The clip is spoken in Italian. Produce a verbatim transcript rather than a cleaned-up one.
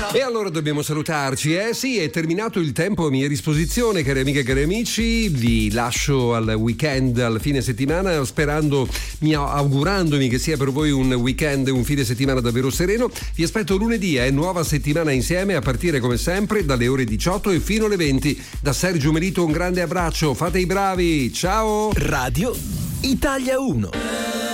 E allora dobbiamo salutarci, eh sì, è terminato il tempo a mia disposizione, cari amiche e cari amici. Vi lascio al weekend, al fine settimana, sperando, mi augurandomi che sia per voi un weekend, un fine settimana davvero sereno. Vi aspetto lunedì, è eh, nuova settimana insieme, a partire come sempre dalle ore diciotto e fino alle venti. Da Sergio Melito un grande abbraccio, fate i bravi, ciao! Radio Italia uno.